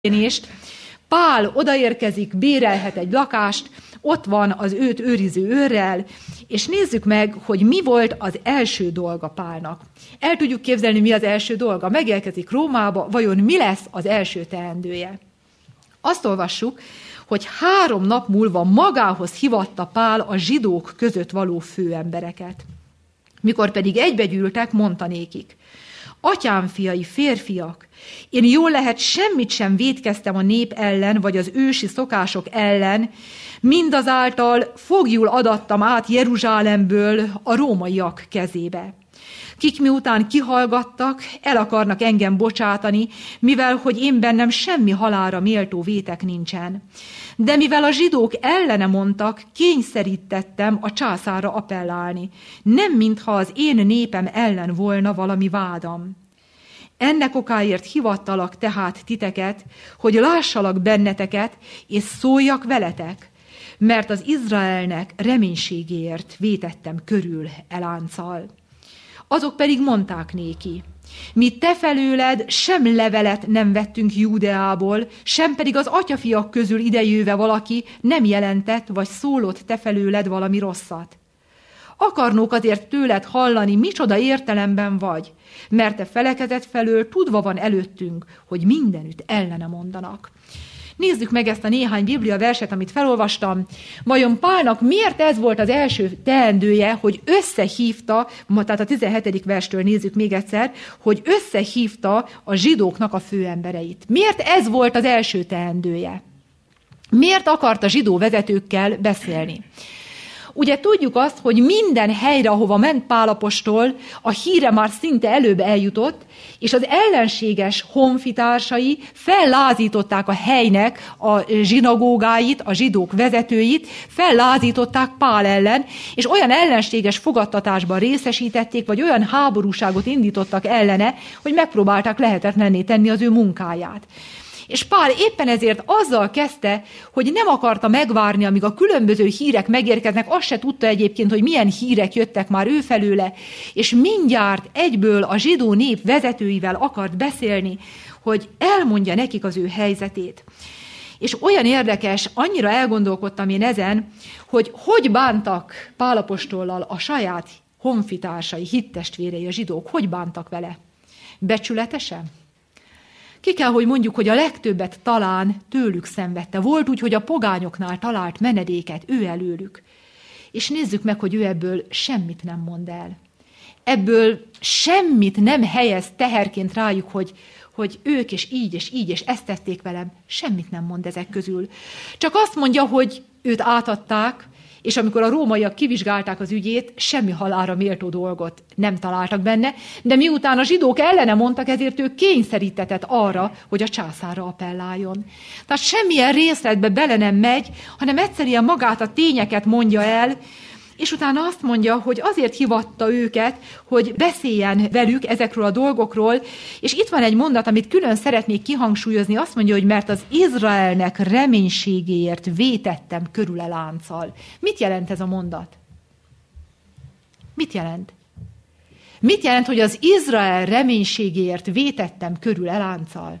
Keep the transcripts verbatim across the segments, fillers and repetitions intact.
történést. Pál odaérkezik, bérelhet egy lakást, ott van az őt őriző őrrel, és nézzük meg, hogy mi volt az első dolga Pálnak. El tudjuk képzelni, mi az első dolga. Megérkezik Rómába, vajon mi lesz az első teendője? Azt olvassuk, hogy három nap múlva magához hivatta Pál a zsidók között való főembereket. Mikor pedig egybegyűltek, mondta nékik: Atyám fiai, férfiak, én jól lehet semmit sem vétkeztem a nép ellen, vagy az ősi szokások ellen, mindazáltal foglyul adattam át Jeruzsálemből a rómaiak kezébe. Kik miután kihallgattak, el akarnak engem bocsátani, mivel hogy én bennem semmi halálra méltó vétek nincsen. De mivel a zsidók ellene mondtak, kényszerítettem a császárra appellálni, nem mintha az én népem ellen volna valami vádam. Ennek okáért hivattalak tehát titeket, hogy lássalak benneteket, és szóljak veletek, mert az Izraelnek reménységéért vétettem körül elánccal. Azok pedig mondták néki: mi te felőled sem levelet nem vettünk Júdeából, sem pedig az atyafiak közül idejöve valaki nem jelentett, vagy szólott te felőled valami rosszat. Akarnók azért tőled hallani, micsoda értelemben vagy, mert te felekezet felől tudva van előttünk, hogy mindenütt ellene mondanak. Nézzük meg ezt a néhány Biblia verset, amit felolvastam. Vajon Pálnak miért ez volt az első teendője, hogy összehívta, tehát a tizenhetedik verstől nézzük még egyszer, hogy összehívta a zsidóknak a főembereit. Miért ez volt az első teendője? Miért akart a zsidó vezetőkkel beszélni? Ugye tudjuk azt, hogy minden helyre, ahova ment Pál apostol, a híre már szinte előbb eljutott, és az ellenséges honfitársai fellázították a helynek a zsinagógáit, a zsidók vezetőit, fellázították Pál ellen, és olyan ellenséges fogadtatásban részesítették, vagy olyan háborúságot indítottak ellene, hogy megpróbálták lehetetlenné tenni az ő munkáját. És Pál éppen ezért azzal kezdte, hogy nem akarta megvárni, amíg a különböző hírek megérkeznek, azt se tudta egyébként, hogy milyen hírek jöttek már ő felőle, és mindjárt egyből a zsidó nép vezetőivel akart beszélni, hogy elmondja nekik az ő helyzetét. És olyan érdekes, annyira elgondolkodtam én ezen, hogy hogy bántak Pál apostollal a saját honfitársai, hittestvérei, a zsidók, hogy bántak vele? Becsületesen? Ki kell, hogy mondjuk, hogy a legtöbbet talán tőlük szenvedte. Volt úgy, hogy a pogányoknál talált menedéket ő előlük. És nézzük meg, hogy ő ebből semmit nem mond el. Ebből semmit nem helyez teherként rájuk, hogy, hogy ők és így és így, és ezt tették velem. Semmit nem mond ezek közül. Csak azt mondja, hogy őt átadták, és amikor a rómaiak kivizsgálták az ügyét, semmi halálra méltó dolgot nem találtak benne, de miután a zsidók ellene mondtak, ezért ő kényszerítetett arra, hogy a császárra appelláljon. Tehát semmilyen részletbe bele nem megy, hanem egyszerűen magát a tényeket mondja el, és utána azt mondja, hogy azért hivatta őket, hogy beszéljen velük ezekről a dolgokról, és itt van egy mondat, amit külön szeretnék kihangsúlyozni, azt mondja, hogy mert az Izraelnek reménységéért vétettem körül lánccal. Mit jelent ez a mondat? Mit jelent? Mit jelent, hogy az Izrael reménységéért vétettem körül lánccal?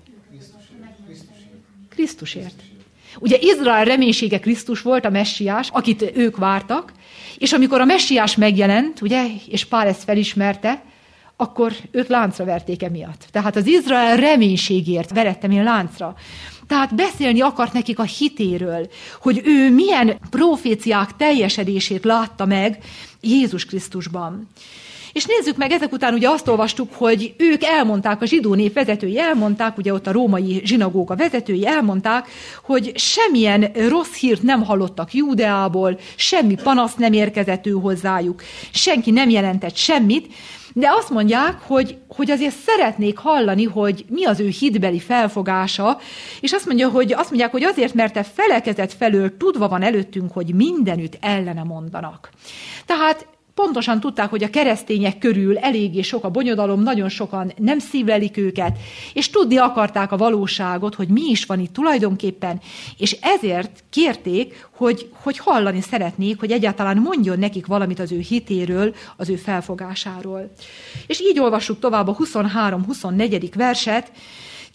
Krisztusért. Ugye Izrael reménysége Krisztus volt, a messiás, akit ők vártak, és amikor a messiás megjelent, ugye, és Pál ezt felismerte, akkor őt láncra verték emiatt. Tehát az Izrael reménységért verettem én láncra. Tehát beszélni akart nekik a hitéről, hogy ő milyen proféciák teljesedését látta meg Jézus Krisztusban. És nézzük meg, ezek után ugye azt olvastuk, hogy ők elmondták, a zsidó nép vezetői elmondták, ugye ott a római zsinagóga vezetői elmondták, hogy semmilyen rossz hírt nem hallottak Júdeából, semmi panasz nem érkezett ő hozzájuk, senki nem jelentett semmit, de azt mondják, hogy, hogy azért szeretnék hallani, hogy mi az ő hitbeli felfogása, és azt, mondja, hogy, azt mondják, hogy azért, mert te felekezet felől tudva van előttünk, hogy mindenütt ellene mondanak. Tehát pontosan tudták, hogy a keresztények körül eléggé sok a bonyodalom, nagyon sokan nem szívlelik őket, és tudni akarták a valóságot, hogy mi is van itt tulajdonképpen, és ezért kérték, hogy, hogy hallani szeretnék, hogy egyáltalán mondjon nekik valamit az ő hitéről, az ő felfogásáról. És így olvassuk tovább a huszonhárom huszonnegyedik verset.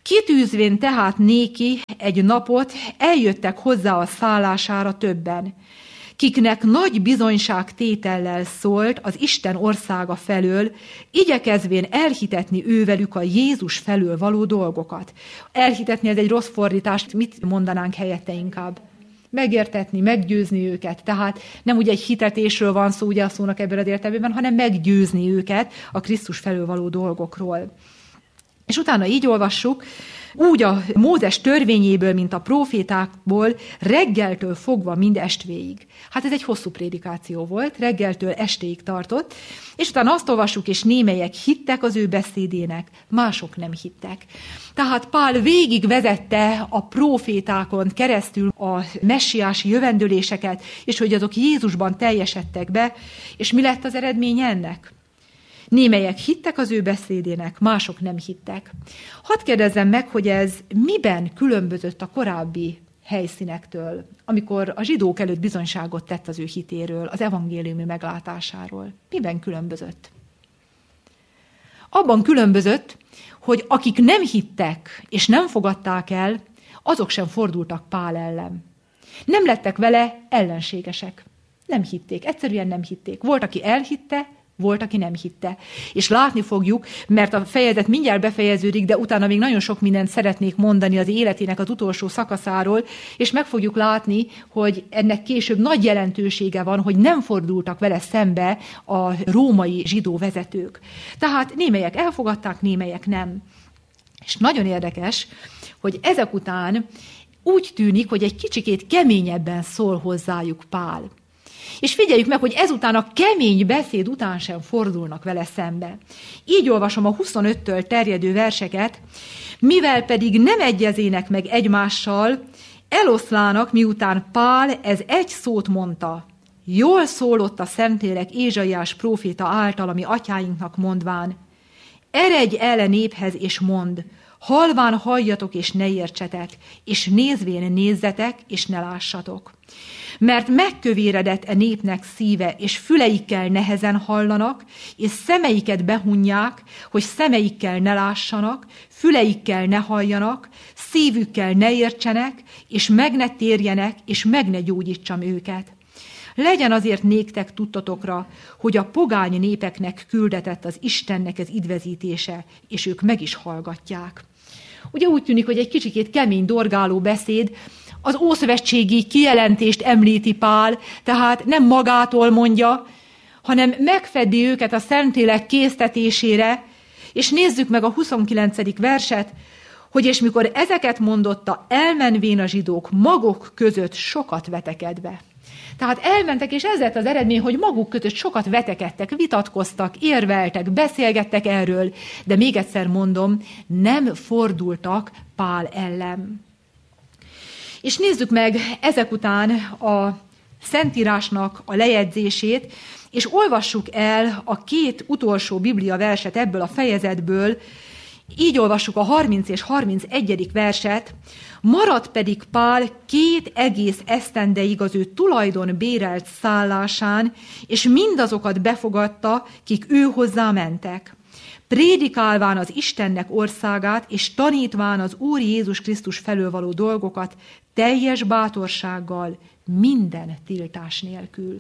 Kitűzvén tehát néki egy napot, eljöttek hozzá a szállására többen, kiknek nagy bizonyságtétellel szólt az Isten országa felől, igyekezvén elhitetni ővelük a Jézus felől való dolgokat. Elhitetni, ez egy rossz fordítást, mit mondanánk helyette inkább? Megértetni, meggyőzni őket. Tehát nem ugye egy hitetésről van szó, ugye a szónak ebből az értelmében, hanem meggyőzni őket a Krisztus felől való dolgokról. És utána így olvassuk, úgy a Mózes törvényéből, mint a prófétákból, reggeltől fogva mind estvéig. Hát ez egy hosszú prédikáció volt, reggeltől estéig tartott, és utána azt olvassuk, és némelyek hittek az ő beszédének, mások nem hittek. Tehát Pál végig vezette a prófétákon keresztül a messiási jövendőléseket, és hogy azok Jézusban teljesedtek be, és mi lett az eredmény ennek? Némelyek hittek az ő beszédének, mások nem hittek. Hadd kérdezzem meg, hogy ez miben különbözött a korábbi helyszínektől, amikor a zsidók előtt bizonyságot tett az ő hitéről, az evangéliumi meglátásáról. Miben különbözött? Abban különbözött, hogy akik nem hittek és nem fogadták el, azok sem fordultak Pál ellen. Nem lettek vele ellenségesek. Nem hitték, egyszerűen nem hitték. Volt, aki elhitte, volt, aki nem hitte. És látni fogjuk, mert a fejezet mindjárt befejeződik, de utána még nagyon sok mindent szeretnék mondani az életének az utolsó szakaszáról, és meg fogjuk látni, hogy ennek később nagy jelentősége van, hogy nem fordultak vele szembe a római zsidó vezetők. Tehát némelyek elfogadták, némelyek nem. És nagyon érdekes, hogy ezek után úgy tűnik, hogy egy kicsikét keményebben szól hozzájuk Pál. És figyeljük meg, hogy ezután a kemény beszéd után sem fordulnak vele szembe. Így olvasom a huszonöttől terjedő verseket, mivel pedig nem egyezének meg egymással, eloszlának, miután Pál ez egy szót mondta. Jól szólott a Szentlélek Ézsaiás próféta által, ami atyáinknak mondván. Eredj el a néphez és mondd, halván halljatok és ne értsetek, és nézvén nézzetek és ne lássatok. Mert megkövéredett e népnek szíve, és füleikkel nehezen hallanak, és szemeiket behunják, hogy szemeikkel ne lássanak, füleikkel ne halljanak, szívükkel ne értsenek, és meg ne térjenek, és meg ne gyógyítsam őket. Legyen azért néktek tudtatokra, hogy a pogány népeknek küldetett az Istennek az idvezítése, és ők meg is hallgatják. Ugye úgy tűnik, hogy egy kicsikét kemény, dorgáló beszéd, az ószövetségi kijelentést említi Pál, tehát nem magától mondja, hanem megfedi őket a Szentlélek késztetésére, és nézzük meg a huszonkilencedik verset, hogy és mikor ezeket mondotta, elmenvén a zsidók maguk között sokat vetekedve. Tehát elmentek, és ez lett az eredmény, hogy maguk között sokat vetekedtek, vitatkoztak, érveltek, beszélgettek erről, de még egyszer mondom, nem fordultak Pál ellen. És nézzük meg ezek után a Szentírásnak a lejegyzését, és olvassuk el a két utolsó Biblia verset ebből a fejezetből, így olvassuk a harminc és harmincegyedik verset, maradt pedig Pál két egész esztendeig az ő tulajdon bérelt szállásán, és mindazokat befogadta, kik ő hozzá mentek. Prédikálván az Istennek országát, és tanítván az Úr Jézus Krisztus felől való dolgokat teljes bátorsággal, minden tiltás nélkül.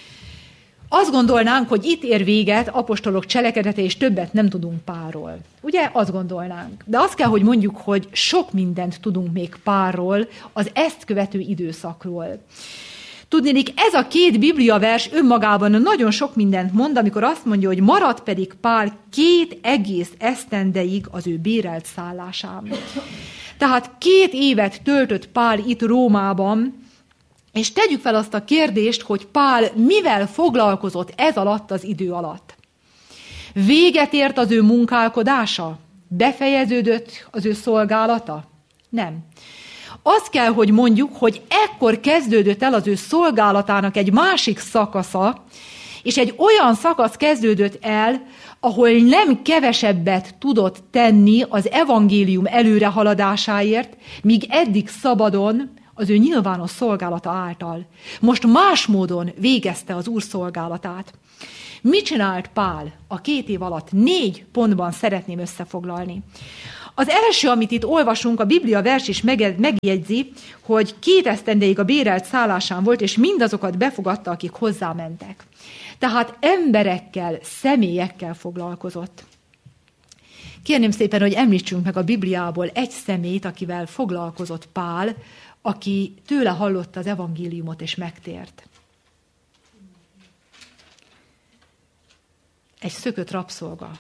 Azt gondolnánk, hogy itt ér véget apostolok cselekedete, és többet nem tudunk Pálról. Ugye? Azt gondolnánk. De azt kell, hogy mondjuk, hogy sok mindent tudunk még Pálról, az ezt követő időszakról. Tudnélik, ez a két bibliavers önmagában nagyon sok mindent mond, amikor azt mondja, hogy maradt pedig Pál két egész esztendeig az ő bérelt szállásán. Tehát két évet töltött Pál itt Rómában, és tegyük fel azt a kérdést, hogy Pál mivel foglalkozott ez alatt az idő alatt. Véget ért az ő munkálkodása? Befejeződött az ő szolgálata? Nem. Azt kell, hogy mondjuk, hogy ekkor kezdődött el az ő szolgálatának egy másik szakasza, és egy olyan szakasz kezdődött el, ahol nem kevesebbet tudott tenni az evangélium előrehaladásáért, míg eddig szabadon az ő nyilvános szolgálata által. Most más módon végezte az Úr szolgálatát. Mit csinált Pál a két év alatt? Négy pontban szeretném összefoglalni. Az első, amit itt olvasunk, a Biblia vers is megjegyzi, hogy két esztendeig a bérelt szállásán volt, és mindazokat befogadta, akik hozzámentek. Tehát emberekkel, személyekkel foglalkozott. Kérném szépen, hogy említsünk meg a Bibliából egy személyt, akivel foglalkozott Pál, aki tőle hallotta az evangéliumot és megtért. Egy szökött rabszolga.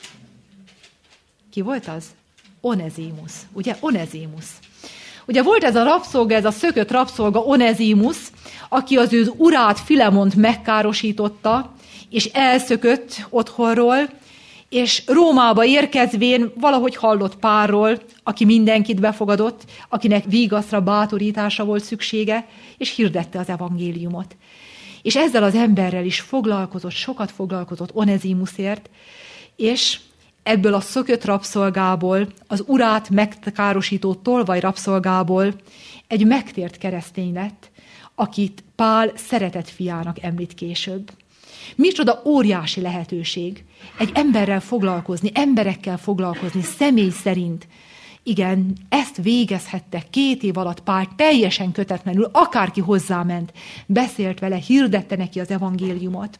Ki volt az? Onezímus. Ugye? Onezímus. Ugye volt ez a rabszolga, ez a szökött rabszolga Onezímus, aki az ő urát Filemont megkárosította, és elszökött otthonról, és Rómába érkezvén valahogy hallott Pálról, aki mindenkit befogadott, akinek vigaszra, bátorításra volt szüksége, és hirdette az evangéliumot. És ezzel az emberrel is foglalkozott, sokat foglalkozott Onezímusért, és ebből a szökött rabszolgából, az urát megkárosító tolvaj rabszolgából egy megtért keresztény lett, akit Pál szeretett fiának említ később. Micsoda óriási lehetőség egy emberrel foglalkozni, emberekkel foglalkozni, személy szerint. Igen, ezt végezhette két év alatt Pál teljesen kötetlenül, akárki hozzáment, beszélt vele, hirdette neki az evangéliumot.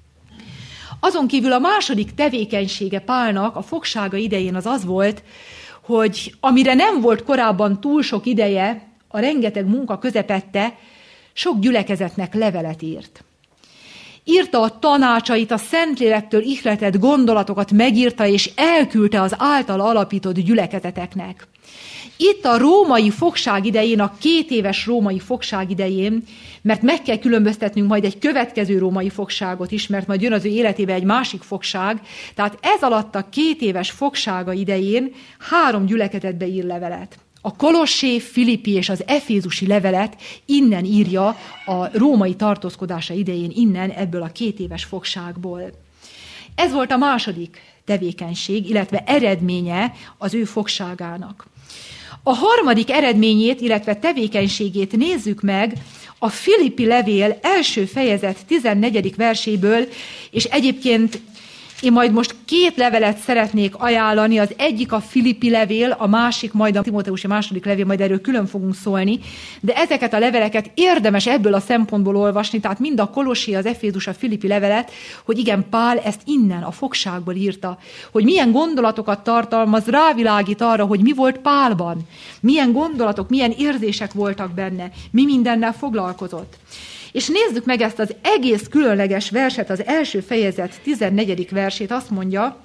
Azon kívül a második tevékenysége Pálnak a fogsága idején az az volt, hogy amire nem volt korábban túl sok ideje, a rengeteg munka közepette, sok gyülekezetnek levelet írt. Írta a tanácsait, a Szentlélektől ihletett gondolatokat megírta, és elküldte az által alapított gyülekezeteknek. Itt a római fogság idején, a két éves római fogság idején, mert meg kell különböztetnünk majd egy következő római fogságot is, mert majd jön az ő életébe egy másik fogság, tehát ez alatt a két éves fogsága idején három gyülekezetbe ír levelet. A Kolossé, Filippi és az Efézusi levelet innen írja a római tartózkodása idején, innen ebből a két éves fogságból. Ez volt a második tevékenység, illetve eredménye az ő fogságának. A harmadik eredményét, illetve tevékenységét nézzük meg a Filippi levél első fejezet tizennegyedik verséből, és egyébként én majd most két levelet szeretnék ajánlani, az egyik a Filippi levél, a másik majd a Timóteusi második levél, majd erről külön fogunk szólni, de ezeket a leveleket érdemes ebből a szempontból olvasni, tehát mind a Kolossé, az Efézus, a Filippi levelet, hogy igen, Pál ezt innen, a fogságból írta, hogy milyen gondolatokat tartalmaz, rávilágít arra, hogy mi volt Pálban, milyen gondolatok, milyen érzések voltak benne, mi mindennel foglalkozott. És nézzük meg ezt az egész különleges verset, az első fejezet tizennegyedik versét, azt mondja,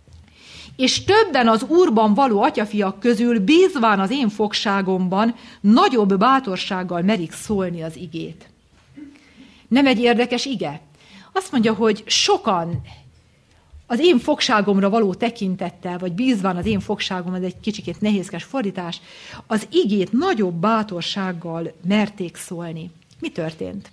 és többen az Úrban való atyafiak közül bízván az én fogságomban nagyobb bátorsággal merik szólni az igét. Nem egy érdekes ige? Azt mondja, hogy sokan az én fogságomra való tekintettel, vagy bízván az én fogságom, ez egy kicsikét nehézkes fordítás, az igét nagyobb bátorsággal merték szólni. Mi történt?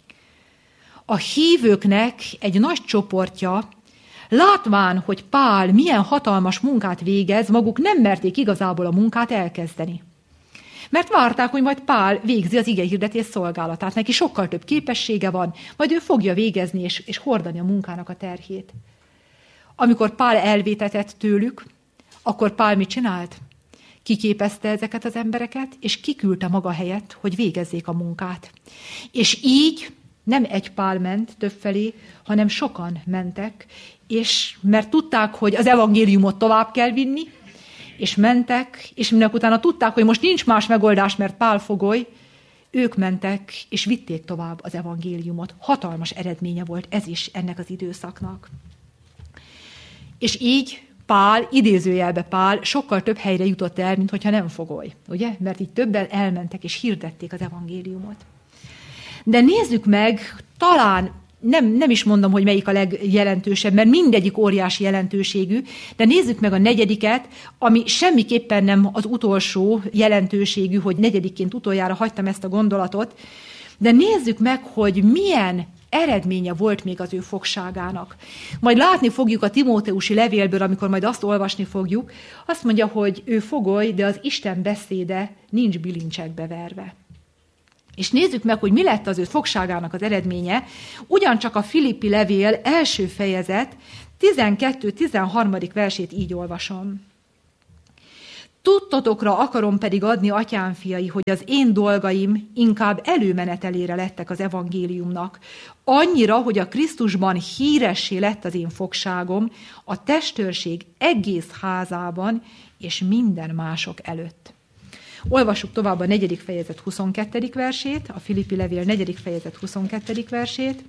A hívőknek egy nagy csoportja, látván, hogy Pál milyen hatalmas munkát végez, maguk nem merték igazából a munkát elkezdeni. Mert várták, hogy majd Pál végzi az igehirdetés szolgálatát. Neki sokkal több képessége van, majd ő fogja végezni és, és hordani a munkának a terhét. Amikor Pál elvétetett tőlük, akkor Pál mit csinált? Kiképezte ezeket az embereket, és kiküldte maga helyett, hogy végezzék a munkát. És így nem egy Pál ment többfelé, hanem sokan mentek, és mert tudták, hogy az evangéliumot tovább kell vinni, és mentek, és mindenek utána tudták, hogy most nincs más megoldás, mert Pál fogoly, ők mentek, és vitték tovább az evangéliumot. Hatalmas eredménye volt ez is ennek az időszaknak. És így Pál, idézőjelbe Pál, sokkal több helyre jutott el, mint hogyha nem fogoly, ugye? Mert így többen elmentek és hirdették az evangéliumot. De nézzük meg, talán nem, nem is mondom, hogy melyik a legjelentősebb, mert mindegyik óriási jelentőségű, de nézzük meg a negyediket, ami semmiképpen nem az utolsó jelentőségű, hogy negyedikként utoljára hagytam ezt a gondolatot, de nézzük meg, hogy milyen eredménye volt még az ő fogságának. Majd látni fogjuk a Timóteusi levélből, amikor majd azt olvasni fogjuk, azt mondja, hogy ő fogoly, de az Isten beszéde nincs bilincsekbe verve. És nézzük meg, hogy mi lett az ő fogságának az eredménye. Ugyancsak a Filippi levél első fejezet tizenkettő-tizenharmadik versét így olvasom. Tudtotokra akarom pedig adni, atyám fiai, hogy az én dolgaim inkább előmenetelére lettek az evangéliumnak. Annyira, hogy a Krisztusban híressé lett az én fogságom, a testőrség egész házában és minden mások előtt. Olvassuk tovább a negyedik fejezet huszonkettedik versét, a Filippi levél negyedik fejezet huszonkettedik versét.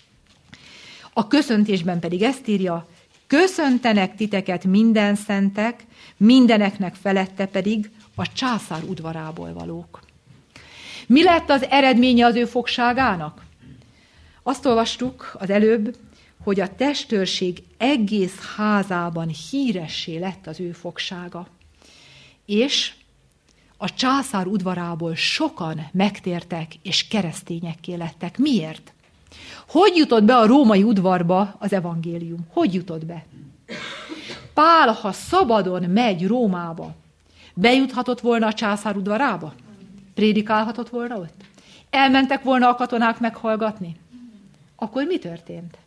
A köszöntésben pedig ezt írja: köszöntenek titeket minden szentek, mindeneknek felette pedig a császár udvarából valók. Mi lett az eredménye az ő fogságának? Azt olvastuk az előbb, hogy a testőrség egész házában híressé lett az ő fogsága. És a császár udvarából sokan megtértek és keresztényekké lettek. Miért? Hogy jutott be a római udvarba az evangélium? Hogy jutott be? Pál, ha szabadon megy Rómába, bejuthatott volna a császár udvarába? Prédikálhatott volna ott? Elmentek volna a katonák meghallgatni? Akkor mi történt?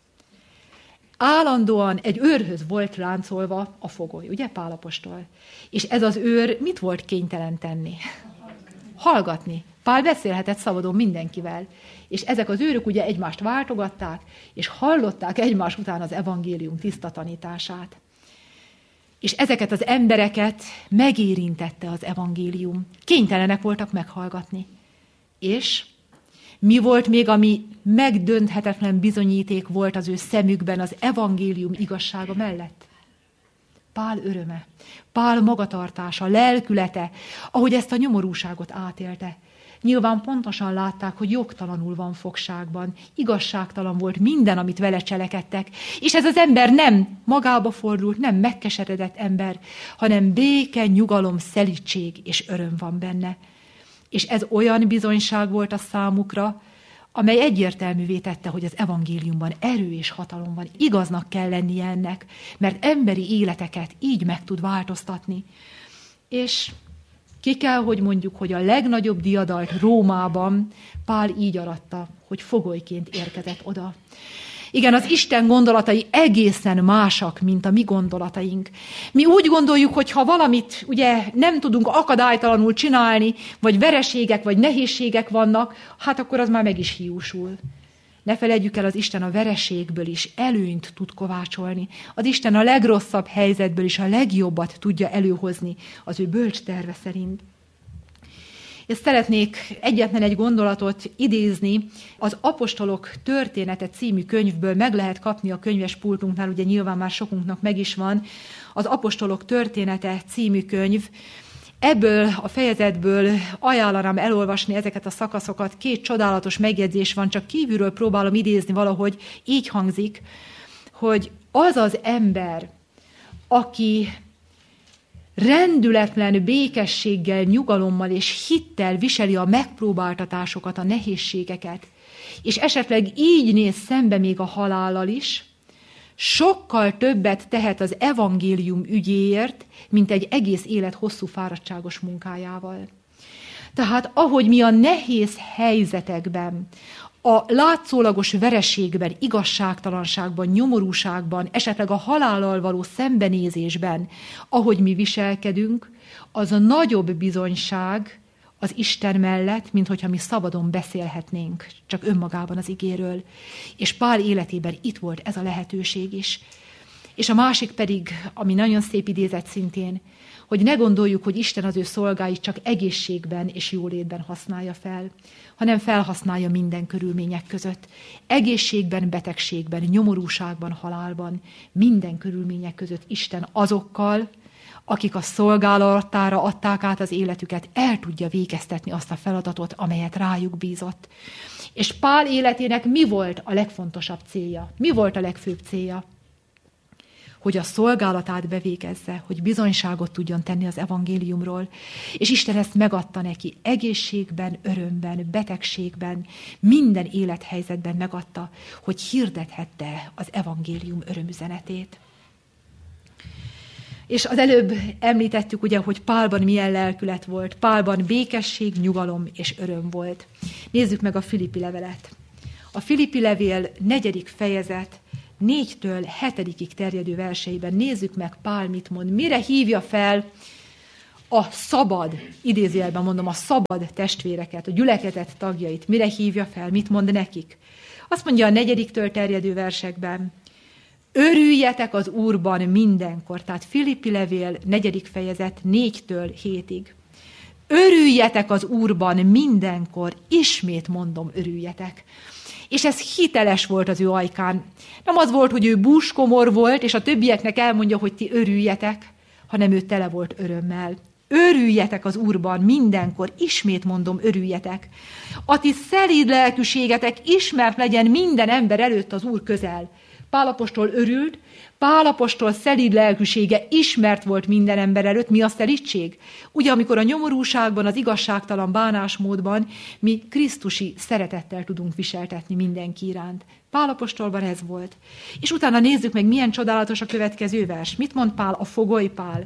Állandóan egy őrhöz volt láncolva a fogoly, ugye Pál apostol? És ez az őr mit volt kénytelen tenni? Hallgatni. Pál beszélhetett szabadon mindenkivel. És ezek az őrök ugye egymást váltogatták, és hallották egymás után az evangélium tiszta tanítását. És ezeket az embereket megérintette az evangélium. Kénytelenek voltak meghallgatni. És mi volt még, ami megdönthetetlen bizonyíték volt az ő szemükben az evangélium igazsága mellett? Pál öröme, Pál magatartása, lelkülete, ahogy ezt a nyomorúságot átélte. Nyilván pontosan látták, hogy jogtalanul van fogságban, igazságtalan volt minden, amit vele cselekedtek, és ez az ember nem magába fordult, nem megkeseredett ember, hanem béke, nyugalom, szelídség és öröm van benne. És ez olyan bizonyság volt a számukra, amely egyértelművé tette, hogy az evangéliumban erő és hatalom van. Igaznak kell lennie ennek, mert emberi életeket így meg tud változtatni. És ki kell, hogy mondjuk, hogy a legnagyobb diadalt Rómában Pál így aratta, hogy fogolyként érkezett oda. Igen, az Isten gondolatai egészen másak, mint a mi gondolataink. Mi úgy gondoljuk, hogy ha valamit ugye nem tudunk akadálytalanul csinálni, vagy vereségek, vagy nehézségek vannak, hát akkor az már meg is hiúsul. Ne feledjük el, az Isten a vereségből is előnyt tud kovácsolni. Az Isten a legrosszabb helyzetből is a legjobbat tudja előhozni az ő bölcs terve szerint. Ezt szeretnék egyetlen egy gondolatot idézni, az Apostolok története című könyvből meg lehet kapni a könyvespultunknál, ugye nyilván már sokunknak meg is van, az Apostolok története című könyv. Ebből a fejezetből ajánlanám elolvasni ezeket a szakaszokat, két csodálatos megjegyzés van, csak kívülről próbálom idézni valahogy, így hangzik, hogy az az ember, aki rendületlen békességgel, nyugalommal és hittel viseli a megpróbáltatásokat, a nehézségeket, és esetleg így néz szembe még a halállal is, sokkal többet tehet az evangélium ügyéért, mint egy egész élet hosszú fáradtságos munkájával. Tehát ahogy mi a nehéz helyzetekben, a látszólagos vereségben, igazságtalanságban, nyomorúságban, esetleg a halállal való szembenézésben, ahogy mi viselkedünk, az a nagyobb bizonyság az Isten mellett, mint hogyha mi szabadon beszélhetnénk csak önmagában az igéről. És Pál életében itt volt ez a lehetőség is. És a másik pedig, ami nagyon szép idézet szintén, hogy ne gondoljuk, hogy Isten az ő szolgáit csak egészségben és jólétben használja fel, hanem felhasználja minden körülmények között. Egészségben, betegségben, nyomorúságban, halálban, minden körülmények között Isten azokkal, akik a szolgálatára adták át az életüket, el tudja végeztetni azt a feladatot, amelyet rájuk bízott. És Pál életének mi volt a legfontosabb célja? Mi volt a legfőbb célja? Hogy a szolgálatát bevégezze, hogy bizonyságot tudjon tenni az evangéliumról. És Isten ezt megadta neki egészségben, örömben, betegségben, minden élethelyzetben megadta, hogy hirdethette az evangélium örömüzenetét. És az előbb említettük ugye, hogy Pálban milyen lelkület volt. Pálban békesség, nyugalom és öröm volt. Nézzük meg a Filippi levelet. A Filippi levél negyedik fejezet, négytől hetedikig terjedő verseiben nézzük meg Pál mit mond. Mire hívja fel a szabad, idézőjelben mondom, a szabad testvéreket, a gyülekezet tagjait mire hívja fel, mit mond nekik? Azt mondja a negyediktől terjedő versekben, örüljetek az Úrban mindenkor, tehát Filippi levél, negyedik fejezet, négytől hétig. Örüljetek az Úrban mindenkor, ismét mondom, örüljetek. És ez hiteles volt az ő ajkán. Nem az volt, hogy ő búskomor volt, és a többieknek elmondja, hogy ti örüljetek, hanem ő tele volt örömmel. Örüljetek az Úrban mindenkor, ismét mondom, örüljetek. A ti szelíd lelkűségetek ismert legyen minden ember előtt az Úr közel. Pál apostol örült, Pál apostol szelíd lelkűsége ismert volt minden ember előtt. Mi a szelídség? Ugye, amikor a nyomorúságban, az igazságtalan bánásmódban mi krisztusi szeretettel tudunk viseltetni mindenki iránt. Pál apostolban ez volt. És utána nézzük meg, milyen csodálatos a következő vers. Mit mond Pál? A fogoly Pál.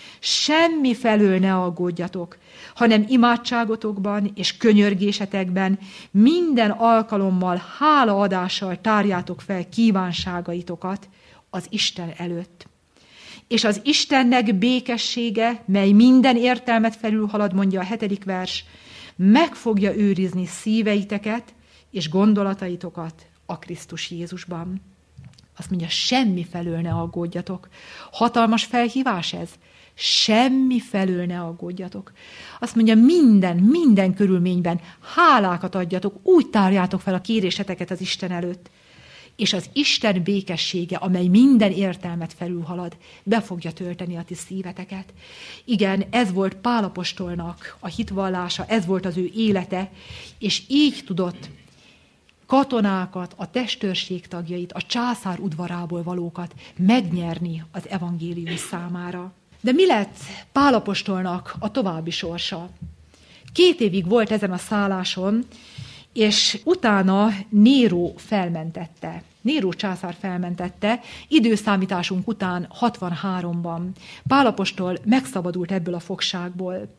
Semmi felől ne aggódjatok, hanem imádságotokban és könyörgésetekben minden alkalommal hálaadással tárjátok fel kívánságaitokat az Isten előtt. És az Istennek békessége, mely minden értelmet felülhalad, mondja a hetedik vers, meg fogja őrizni szíveiteket és gondolataitokat a Krisztus Jézusban. Azt mondja, semmi felől ne aggódjatok. Hatalmas felhívás ez. Semmi felől ne aggódjatok. Azt mondja, minden, minden körülményben hálákat adjatok, úgy tárjátok fel a kéréseteket az Isten előtt. És az Isten békessége, amely minden értelmet felülhalad, be fogja tölteni a ti szíveteket. Igen, ez volt Pál apostolnak a hitvallása, ez volt az ő élete, és így tudott katonákat, a testőrség tagjait, a császár udvarából valókat megnyerni az evangélium számára. De mi lett Pál apostolnak a további sorsa? Két évig volt ezen a szálláson, és utána Néró felmentette. Néró császár felmentette, időszámításunk után hatvanháromban. Pál apostol megszabadult ebből a fogságból.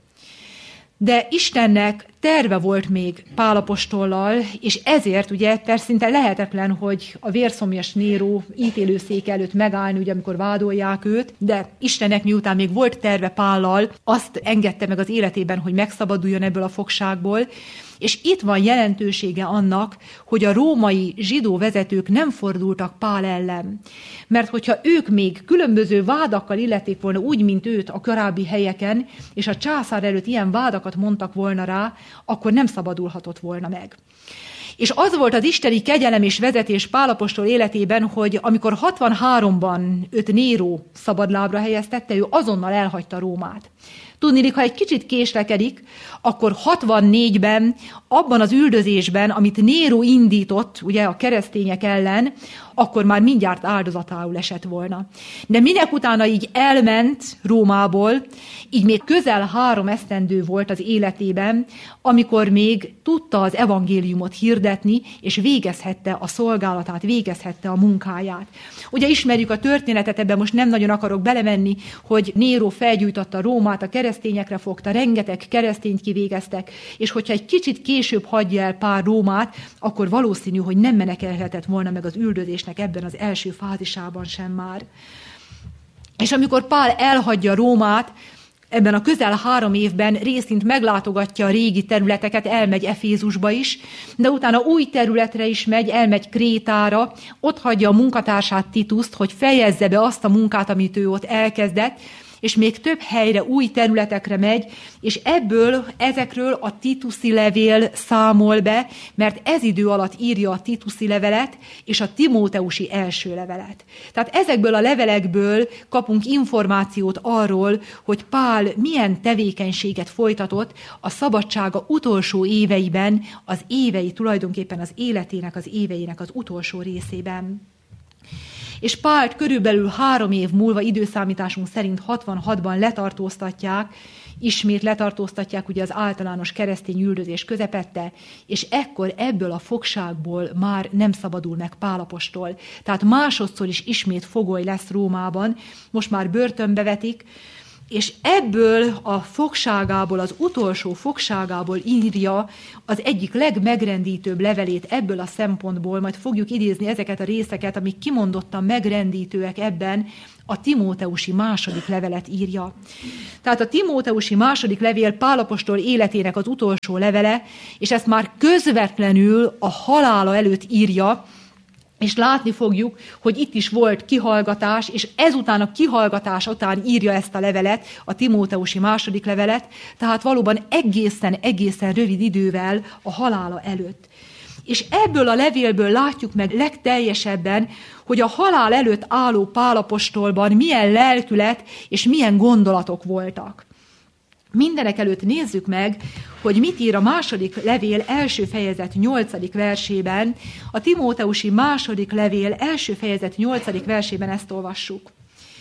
De Istennek terve volt még Pál apostollal, és ezért ugye persze szinte lehetetlen, hogy a vérszomjas Néró ítélőszék előtt megállni, ugye, amikor vádolják őt, de Istennek miután még volt terve Pállal, azt engedte meg az életében, hogy megszabaduljon ebből a fogságból, és itt van jelentősége annak, hogy a római zsidó vezetők nem fordultak Pál ellen. Mert hogyha ők még különböző vádakkal illették volna úgy, mint őt a korábbi helyeken, és a császár előtt ilyen vádakat mondtak volna rá, akkor nem szabadulhatott volna meg. És az volt az isteni kegyelem és vezetés Pál apostol életében, hogy amikor hatvanháromban őt Néró szabadlábra helyeztette, ő azonnal elhagyta Rómát. Tudniillik, ha egy kicsit késlekedik, akkor hatvannégyben, abban az üldözésben, amit Néró indított, ugye a keresztények ellen, akkor már mindjárt áldozatául esett volna. De minek utána így elment Rómából, így még közel három esztendő volt az életében, amikor még tudta az evangéliumot hirdetni, és végezhette a szolgálatát, végezhette a munkáját. Ugye ismerjük a történetet, ebben most nem nagyon akarok belemenni, hogy Néró felgyújtotta Rómát, a keresztényekre fogta, rengeteg keresztényt kivégeztek, és hogyha egy kicsit később hagyja el Pál Rómát, akkor valószínű, hogy nem menekelhetett volna meg az üldözésnek ebben az első fázisában sem már. És amikor Pál elhagyja Rómát, ebben a közel három évben részint meglátogatja a régi területeket, elmegy Efézusba is, de utána új területre is megy, elmegy Krétára, ott hagyja a munkatársát Tituszt, hogy fejezze be azt a munkát, amit ő ott elkezdett, és még több helyre, új területekre megy, és ebből, ezekről a tituszi levél számol be, mert ez idő alatt írja a tituszi levelet és a timóteusi első levelet. Tehát ezekből a levelekből kapunk információt arról, hogy Pál milyen tevékenységet folytatott a szabadsága utolsó éveiben, az évei tulajdonképpen az életének, az éveinek az utolsó részében. És Pált körülbelül három év múlva időszámításunk szerint hatvanhatban letartóztatják, ismét letartóztatják ugye az általános keresztény üldözés közepette, és ekkor ebből a fogságból már nem szabadul meg Pál apostol. Tehát másodszor is ismét fogoly lesz Rómában, most már börtönbe vetik, És ebből a fogságából, az utolsó fogságából írja az egyik legmegrendítőbb levelét ebből a szempontból, majd fogjuk idézni ezeket a részeket, amik kimondottan megrendítőek ebben, a Timóteusi második levelet írja. Tehát a Timóteusi második levél Pál apostol életének az utolsó levele, és ezt már közvetlenül a halála előtt írja, és látni fogjuk, hogy itt is volt kihallgatás, és ezután a kihallgatás után írja ezt a levelet, a Timóteusi második levelet, tehát valóban egészen-egészen rövid idővel a halála előtt. És ebből a levélből látjuk meg legteljesebben, hogy a halál előtt álló Pál apostolban milyen lelkület és milyen gondolatok voltak. Mindenek előtt nézzük meg, hogy mit ír a második levél első fejezet nyolcadik versében. A Timóteusi második levél első fejezet nyolcadik versében ezt olvassuk.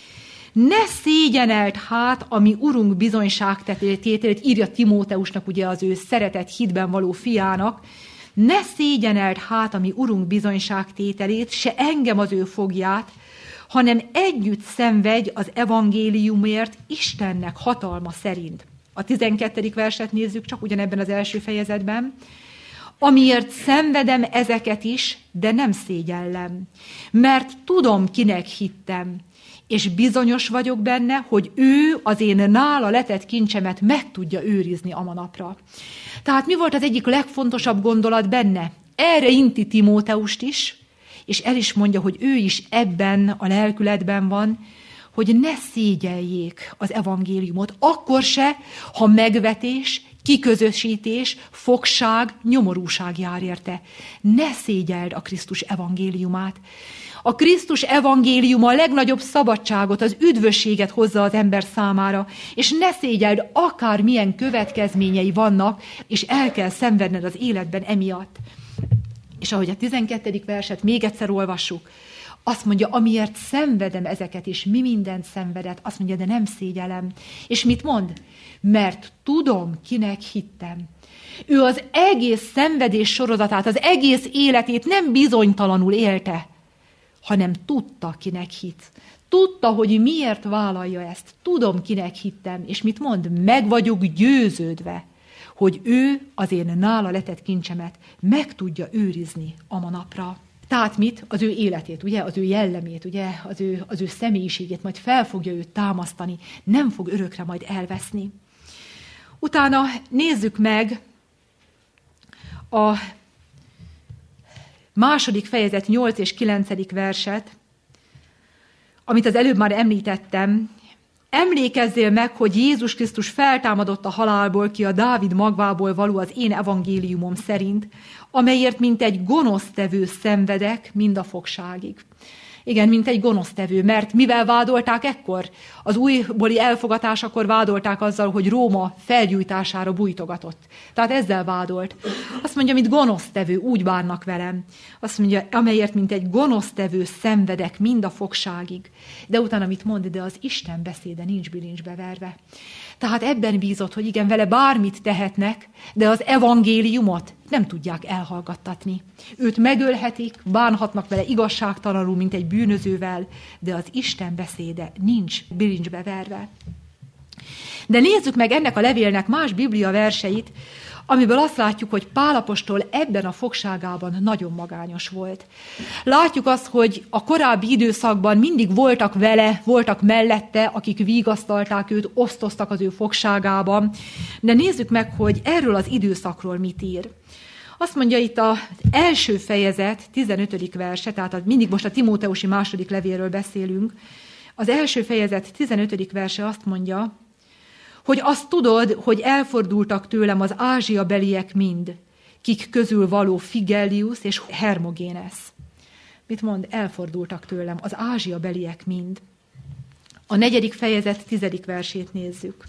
Ne szégyeneld hát, ami Urunk bizonyságtételét, írja Timóteusnak, ugye az ő szeretett hitben való fiának, ne szégyeneld hát, ami Urunk bizonyságtételét, se engem az ő fogját, hanem együtt szenvedj az evangéliumért Istennek hatalma szerint. A tizenkettedik verset nézzük, csak ugyanebben az első fejezetben. Amiért szenvedem ezeket is, de nem szégyellem, mert tudom, kinek hittem, és bizonyos vagyok benne, hogy ő az én nála letett kincsemet meg tudja őrizni a manapra. Tehát mi volt az egyik legfontosabb gondolat benne? Erre inti Timóteust is, és el is mondja, hogy ő is ebben a lelkületben van, hogy ne szégyeljék az evangéliumot, akkor se, ha megvetés, kiközösítés, fogság, nyomorúság jár érte. Ne szégyeld a Krisztus evangéliumát. A Krisztus evangéliuma a legnagyobb szabadságot, az üdvösséget hozza az ember számára, és ne szégyeld, akármilyen következményei vannak, és el kell szenvedned az életben emiatt. És ahogy a tizenkettedik verset még egyszer olvassuk, azt mondja, amiért szenvedem ezeket is, mi mindent szenvedett, azt mondja, de nem szégyellem. És mit mond? Mert tudom, kinek hittem. Ő az egész szenvedés sorozatát, az egész életét nem bizonytalanul élte, hanem tudta, kinek hit. Tudta, hogy miért vállalja ezt. Tudom, kinek hittem. És mit mond? Meg vagyok győződve, hogy ő az én nála letett kincsemet meg tudja őrizni a manapra. Tehát mit? Az ő életét, ugye? Az ő jellemét, ugye? Az ő, az ő személyiségét, majd fel fogja őt támasztani, nem fog örökre majd elveszni. Utána nézzük meg a második fejezet nyolc és kilencedik verset, amit az előbb már említettem. Emlékezzél meg, hogy Jézus Krisztus feltámadott a halálból ki a Dávid magvából való az én evangéliumom szerint, amelyért mint egy gonosztevő szenvedek mind a fogságig. Igen, mint egy gonosztevő, mert mivel vádolták ekkor? Az újbóli elfogatásakor vádolták azzal, hogy Róma felgyújtására bújtogatott. Tehát ezzel vádolt. Azt mondja, mint gonosztevő, úgy bánnak velem. Azt mondja, amelyért mint egy gonosztevő szenvedek mind a fogságig. De utána mit mond, de az Isten beszéde nincs bilincsbe verve. Tehát ebben bízott, hogy igen, vele bármit tehetnek, de az evangéliumot nem tudják elhallgattatni. Őt megölhetik, bánhatnak vele igazságtalanul, mint egy bűnözővel, de az Isten beszéde nincs bilincsbe verve. De nézzük meg ennek a levélnek más biblia verseit, amiből azt látjuk, hogy Pál apostol ebben a fogságában nagyon magányos volt. Látjuk azt, hogy a korábbi időszakban mindig voltak vele, voltak mellette, akik vigasztalták őt, osztoztak az ő fogságában, de nézzük meg, hogy erről az időszakról mit ír. Azt mondja itt az első fejezet, tizenötödik verse, tehát mindig most a Timóteusi második levélről beszélünk, az első fejezet tizenötödik verse azt mondja, hogy azt tudod, hogy elfordultak tőlem az Ázsia beliek mind, kik közül való Figellius és Hermogénes. Mit mond? Elfordultak tőlem az Ázsia beliek mind. A negyedik fejezet tizedik versét nézzük.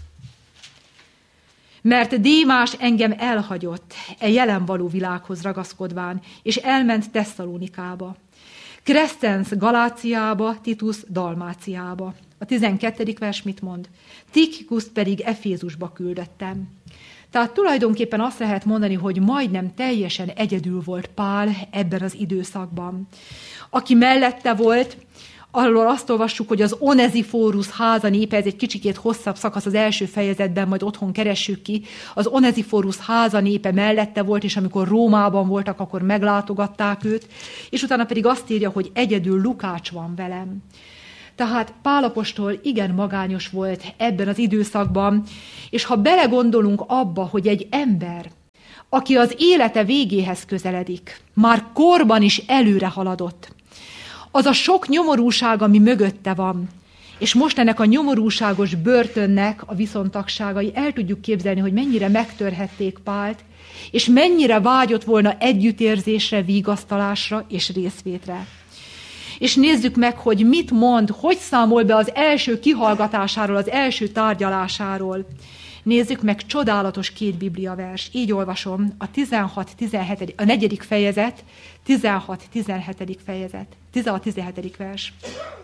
Mert Démás engem elhagyott e jelen való világhoz ragaszkodván, és elment Tesszalonikába. Crescens Galáciába, Titus Dalmáciába. A tizenkettedik vers mit mond? Tychicust pedig Efézusba küldöttem. Tehát tulajdonképpen azt lehet mondani, hogy majdnem teljesen egyedül volt Pál ebben az időszakban. Aki mellette volt, Arról azt olvassuk, hogy az Onezifórusz háza népe, ez egy kicsikét hosszabb szakasz az első fejezetben, majd otthon keressük ki. Az Onezifórusz háza népe mellette volt, és amikor Rómában voltak, akkor meglátogatták őt, és utána pedig azt írja, hogy egyedül Lukács van velem. Tehát Pál apostol igen magányos volt ebben az időszakban, és ha belegondolunk abba, hogy egy ember, aki az élete végéhez közeledik, már korban is előre haladott, az a sok nyomorúság, ami mögötte van, és most ennek a nyomorúságos börtönnek a viszontagságai, el tudjuk képzelni, hogy mennyire megtörhették Pált, és mennyire vágyott volna együttérzésre, vigasztalásra és részvétre. És nézzük meg, hogy mit mond, hogy számol be az első kihallgatásáról, az első tárgyalásáról. Nézzük meg, csodálatos két bibliavers. Így olvasom, a tizenhat tizenhet, a negyedik fejezet, tizenhat tizenhet fejezet, tizenhat tizenhet vers.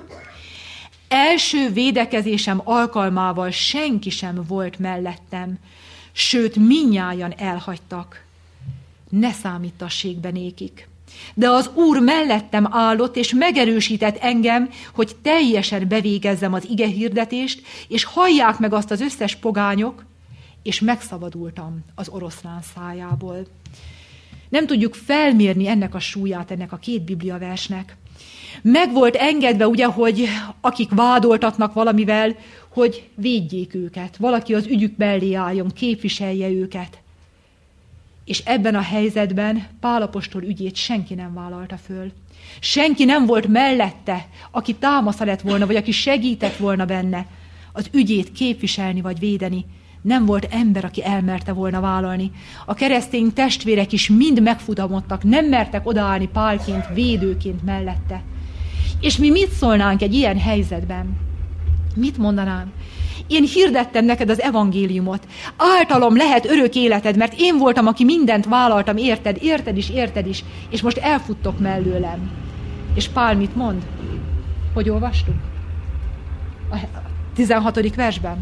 Első védekezésem alkalmával senki sem volt mellettem, sőt, mindnyájan elhagytak. Ne számítassék be nékik. De az Úr mellettem állott, és megerősített engem, hogy teljesen bevégezzem az igehirdetést, és hallják meg azt az összes pogányok, és megszabadultam az oroszlán szájából. Nem tudjuk felmérni ennek a súlyát, ennek a két bibliaversnek. Meg volt engedve, ugye, hogy akik vádoltatnak valamivel, hogy védjék őket, valaki az ügyük mellé álljon, képviselje őket. És ebben a helyzetben Pál apostol ügyét senki nem vállalta föl. Senki nem volt mellette, aki támasza lett volna, vagy aki segített volna benne az ügyét képviselni vagy védeni. Nem volt ember, aki elmerte volna vállalni. A keresztény testvérek is mind megfutamodtak, nem mertek odaállni Pálként, védőként mellette. És mi mit szólnánk egy ilyen helyzetben? Mit mondanám? Én hirdettem neked az evangéliumot. Általam lehet örök életed, mert én voltam, aki mindent vállaltam, érted, érted is, érted is, és most elfuttok mellőlem. És Pál mit mond? Hogy olvastuk? A tizenhatodik versben.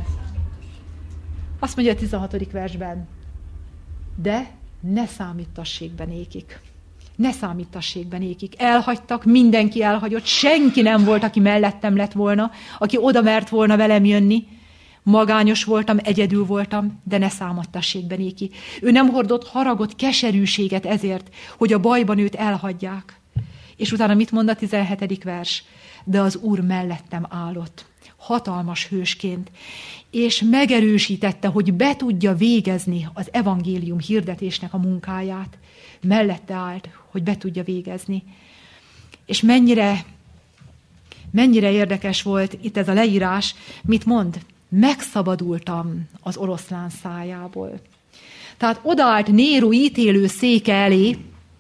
Azt mondja a tizenhatodik versben. De ne számítassék be nékik. Ne számítassék be nékik. Elhagytak, mindenki elhagyott, senki nem volt, aki mellettem lett volna, aki oda mert volna velem jönni. Magányos voltam, egyedül voltam, de ne számadtassék be néki. Ő nem hordott haragot, keserűséget ezért, hogy a bajban őt elhagyják. És utána mit mond a tizenhetedik vers? De az Úr mellettem állott, hatalmas hősként, és megerősítette, hogy be tudja végezni az evangélium hirdetésnek a munkáját. Mellette állt, hogy be tudja végezni. És mennyire, mennyire érdekes volt itt ez a leírás, mit mond? Megszabadultam az oroszlán szájából. Tehát odaállt Néró ítélő széke elé,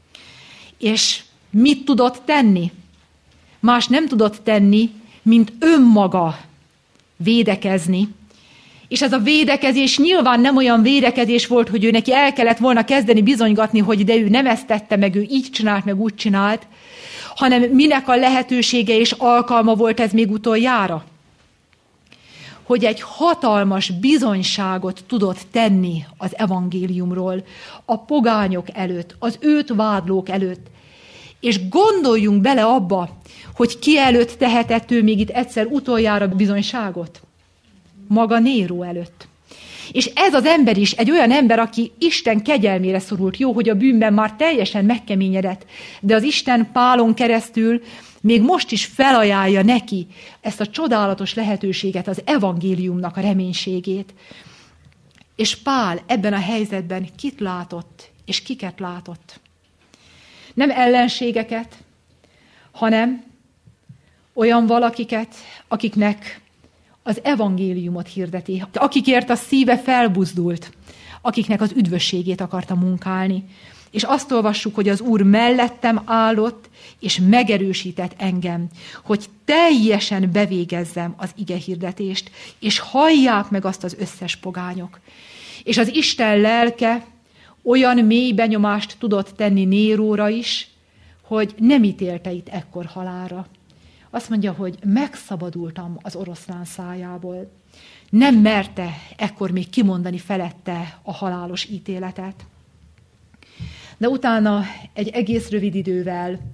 és mit tudott tenni? Más nem tudott tenni, mint önmaga védekezni. És ez a védekezés nyilván nem olyan védekezés volt, hogy ő neki el kellett volna kezdeni bizonygatni, hogy de ő nem ezt tette, meg ő így csinált, meg úgy csinált, hanem minek a lehetősége és alkalma volt ez még utoljára? Hogy egy hatalmas bizonyságot tudott tenni az evangéliumról a pogányok előtt, az őt vádlók előtt. És gondoljunk bele abba, hogy ki előtt tehetett ő még itt egyszer utoljára bizonyságot? Maga Néró előtt. És ez az ember is egy olyan ember, aki Isten kegyelmére szorult. Jó, hogy a bűnben már teljesen megkeményedett, de az Isten Pálon keresztül még most is felajánlja neki ezt a csodálatos lehetőséget, az evangéliumnak a reménységét. És Pál ebben a helyzetben kit látott, és kiket látott? Nem ellenségeket, hanem olyan valakiket, akiknek az evangéliumot hirdeti, akikért a szíve felbuzdult, akiknek az üdvösségét akarta munkálni. És azt olvassuk, hogy az Úr mellettem állott, és megerősített engem, hogy teljesen bevégezzem az igehirdetést, és hallják meg azt az összes pogányok. És az Isten lelke olyan mély benyomást tudott tenni Néróra is, hogy nem ítélte itt ekkor halálra. Azt mondja, hogy megszabadultam az oroszlán szájából. Nem merte ekkor még kimondani felette a halálos ítéletet. De utána egy egész rövid idővel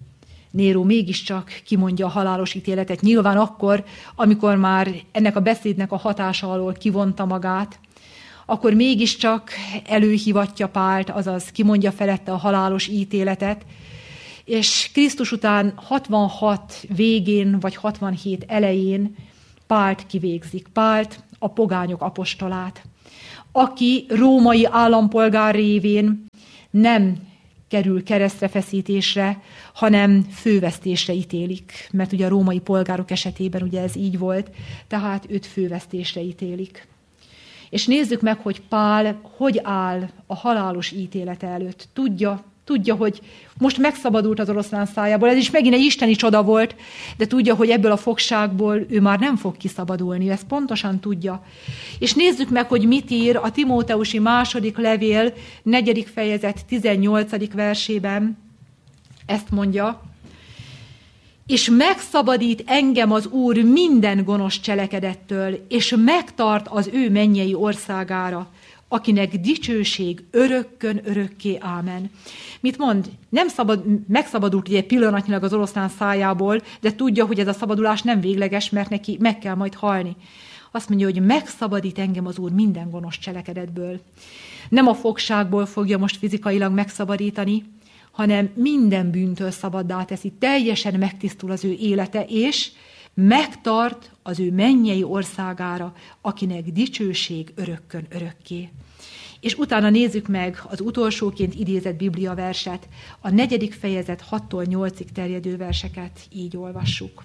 Néró mégiscsak kimondja a halálos ítéletet, nyilván akkor, amikor már ennek a beszédnek a hatása alól kivonta magát, akkor mégiscsak előhívatja Pált, azaz kimondja felette a halálos ítéletet, és Krisztus után hatvanhat végén, vagy hatvanhét elején Pált kivégzik. Pált, a pogányok apostolát, aki római állampolgár révén nem kerül keresztrefeszítésre, hanem fővesztésre ítélik. Mert ugye a római polgárok esetében ugye ez így volt, tehát őt fővesztésre ítélik. És nézzük meg, hogy Pál hogy áll a halálos ítélete előtt. Tudja, tudja, hogy most megszabadult az oroszlán szájából, ez is megint egy isteni csoda volt, de tudja, hogy ebből a fogságból ő már nem fog kiszabadulni, ezt pontosan tudja. És nézzük meg, hogy mit ír a Timóteusi második levél, negyedik fejezet, tizennyolcadik versében. Ezt mondja: és megszabadít engem az Úr minden gonosz cselekedettől, és megtart az ő mennyei országára, akinek dicsőség örökkön örökké, ámen. Mit mond? Nem szabad, megszabadult ugye pillanatnyilag az oroszlán szájából, de tudja, hogy ez a szabadulás nem végleges, mert neki meg kell majd halni. Azt mondja, hogy megszabadít engem az Úr minden gonosz cselekedetből. Nem a fogságból fogja most fizikailag megszabadítani, hanem minden bűntől szabaddá teszi, teljesen megtisztul az ő élete, és megtart az ő mennyei országára, akinek dicsőség örökkön örökké. És utána nézzük meg az utolsóként idézett Biblia verset, a negyedik fejezet hattól nyolcig terjedő verseket, így olvassuk.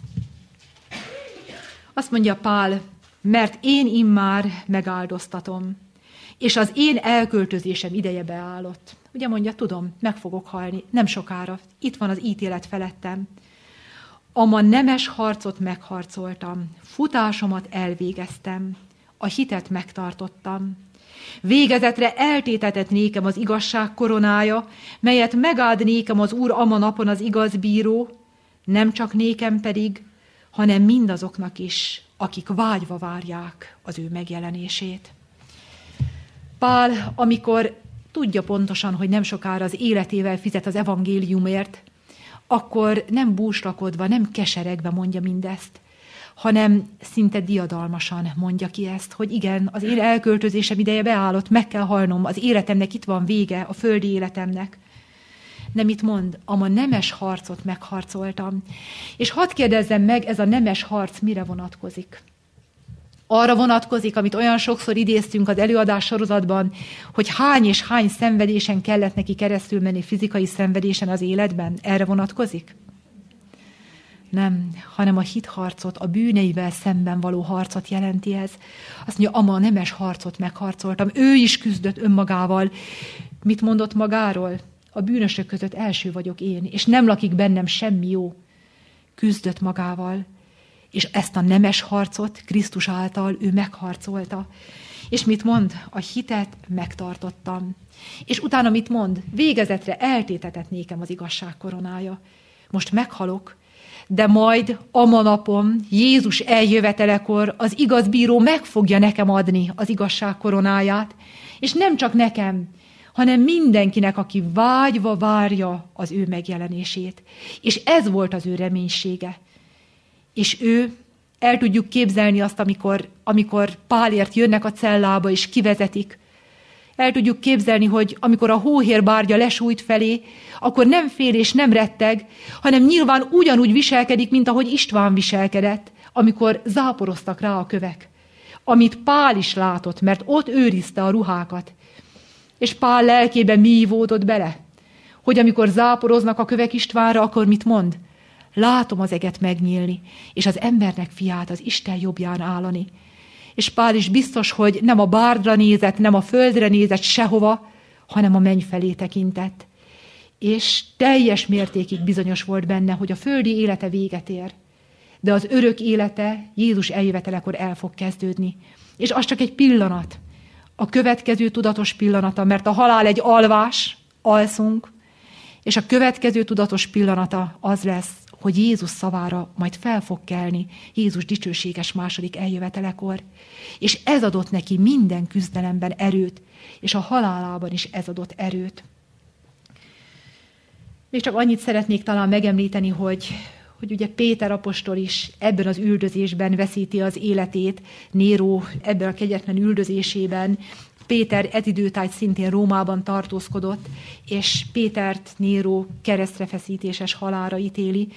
Azt mondja Pál: mert én immár megáldoztatom, és az én elköltözésem ideje beállott. Ugye mondja, tudom, meg fogok halni, nem sokára, itt van az ítélet felettem. Ama nemes harcot megharcoltam, futásomat elvégeztem, a hitet megtartottam. Végezetre eltétetett nékem az igazság koronája, melyet megáld nékem az Úr ama napon az igaz bíró, nem csak nékem pedig, hanem mindazoknak is, akik vágyva várják az ő megjelenését. Pál, amikor tudja pontosan, hogy nem sokára az életével fizet az evangéliumért, akkor nem búslakodva, nem keseregve mondja mindezt, hanem szinte diadalmasan mondja ki ezt, hogy igen, az én elköltözésem ideje beállott, meg kell halnom, az életemnek itt van vége, a földi életemnek. Nem itt mond, ama nemes harcot megharcoltam. És hadd kérdezzem meg, ez a nemes harc mire vonatkozik? Arra vonatkozik, amit olyan sokszor idéztünk az előadás sorozatban, hogy hány és hány szenvedésen kellett neki keresztül menni, fizikai szenvedésen az életben. Erre vonatkozik? Nem, hanem a hitharcot, a bűneivel szemben való harcot jelenti ez. Azt mondja, ama a nemes harcot megharcoltam. Ő is küzdött önmagával. Mit mondott magáról? A bűnösök között első vagyok én, és nem lakik bennem semmi jó. Küzdött magával. És ezt a nemes harcot Krisztus által ő megharcolta. És mit mond? A hitet megtartottam. És utána mit mond? Végezetre eltétetett nékem az igazság koronája. Most meghalok, de majd ama napon, Jézus eljövetelekor az igaz bíró meg fogja nekem adni az igazság koronáját, és nem csak nekem, hanem mindenkinek, aki vágyva várja az ő megjelenését. És ez volt az ő reménysége. És ő, el tudjuk képzelni azt, amikor, amikor Pálért jönnek a cellába, és kivezetik. El tudjuk képzelni, hogy amikor a hóhér bárgya lesújt felé, akkor nem fél és nem retteg, hanem nyilván ugyanúgy viselkedik, mint ahogy István viselkedett, amikor záporoztak rá a kövek. Amit Pál is látott, mert ott őrizte a ruhákat. És Pál lelkében mi ívódott bele? Hogy amikor záporoznak a kövek Istvánra, akkor mit mond? Látom az eget megnyílni, és az embernek fiát az Isten jobbján állani. És Pál is biztos, hogy nem a bárdra nézett, nem a földre nézett sehova, hanem a menny felé tekintett. És teljes mértékig bizonyos volt benne, hogy a földi élete véget ér. De az örök élete Jézus eljövetelekor el fog kezdődni. És az csak egy pillanat. A következő tudatos pillanata, mert a halál egy alvás, alszunk, és a következő tudatos pillanata az lesz, hogy Jézus szavára majd fel fog kelni Jézus dicsőséges második eljövetelekor. És ez adott neki minden küzdelemben erőt, és a halálában is ez adott erőt. Még csak annyit szeretnék talán megemlíteni, hogy, hogy ugye Péter apostol is ebben az üldözésben veszíti az életét, Néró ebben a kegyetlen üldözésében. Péter ez időtájt szintén Rómában tartózkodott, és Pétert Néró keresztrefeszítéses halálra ítéli.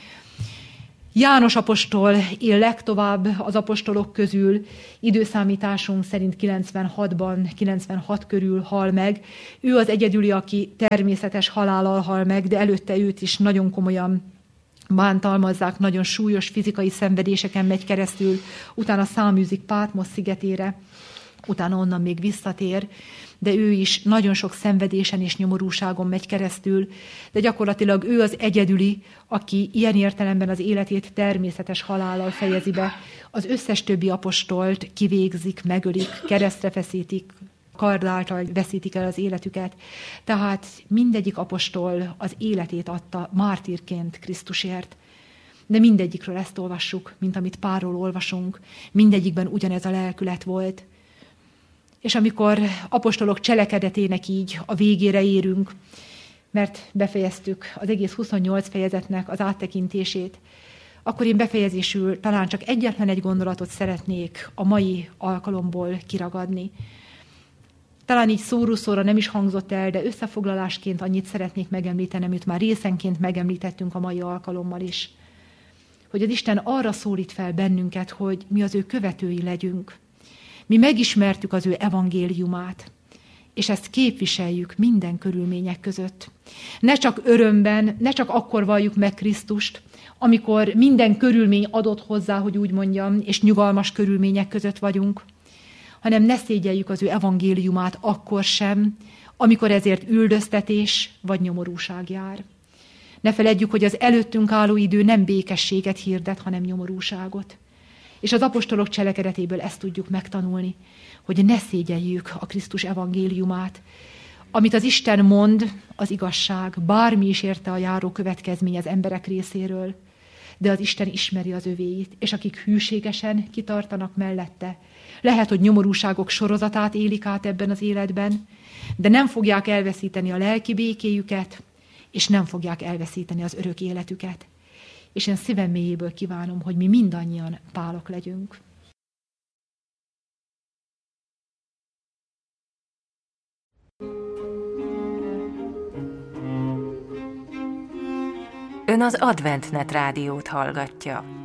János apostol él legtovább az apostolok közül, időszámításunk szerint kilencvenhatban, kilencvenhat körül hal meg. Ő az egyedüli, aki természetes halállal hal meg, de előtte őt is nagyon komolyan bántalmazzák, nagyon súlyos fizikai szenvedéseken megy keresztül, utána száműzik Pátmosz szigetére, utána onnan még visszatér, de ő is nagyon sok szenvedésen és nyomorúságon megy keresztül, de gyakorlatilag ő az egyedüli, aki ilyen értelemben az életét természetes halállal fejezi be. Az összes többi apostolt kivégzik, megölik, keresztre feszítik, kard által veszítik el az életüket. Tehát mindegyik apostol az életét adta mártírként Krisztusért. De mindegyikről ezt olvassuk, mint amit Pálról olvasunk. Mindegyikben ugyanez a lelkület volt. És amikor apostolok cselekedetének így a végére érünk, mert befejeztük az egész huszonnyolc fejezetnek az áttekintését, akkor én befejezésül talán csak egyetlen egy gondolatot szeretnék a mai alkalomból kiragadni. Talán így szóról-szóra nem is hangzott el, de összefoglalásként annyit szeretnék megemlíteni, amit már részenként megemlítettünk a mai alkalommal is. Hogy az Isten arra szólít fel bennünket, hogy mi az ő követői legyünk. Mi megismertük az ő evangéliumát, és ezt képviseljük minden körülmények között. Ne csak örömben, ne csak akkor valljuk meg Krisztust, amikor minden körülmény adott hozzá, hogy úgy mondjam, és nyugalmas körülmények között vagyunk, hanem ne szégyeljük az ő evangéliumát akkor sem, amikor ezért üldöztetés vagy nyomorúság jár. Ne feledjük, hogy az előttünk álló idő nem békességet hirdet, hanem nyomorúságot. És az apostolok cselekedetéből ezt tudjuk megtanulni, hogy ne szégyeljük a Krisztus evangéliumát. Amit az Isten mond, az igazság, bármi is érte a járó következmény az emberek részéről, de az Isten ismeri az övéit, és akik hűségesen kitartanak mellette, lehet, hogy nyomorúságok sorozatát élik át ebben az életben, de nem fogják elveszíteni a lelki békéjüket, és nem fogják elveszíteni az örök életüket. És én szívem mélyéből kívánom, hogy mi mindannyian Pálok legyünk. Ön az AdventNet rádiót hallgatja.